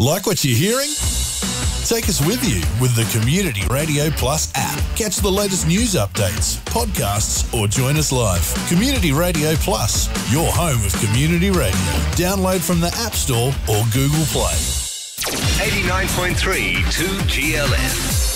Like what you're hearing? Take us with you with the Community Radio Plus app. Catch the latest news updates, podcasts, or join us live. Community Radio Plus, your home of community radio. Download from the App Store or Google Play. 89.3 2GLF.